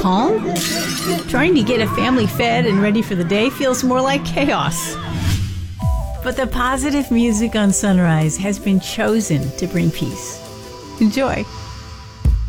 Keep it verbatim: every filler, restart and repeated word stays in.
calm? Trying to get a family fed and ready for the day feels more like chaos. But the positive music on Sunrise has been chosen to bring peace. Enjoy.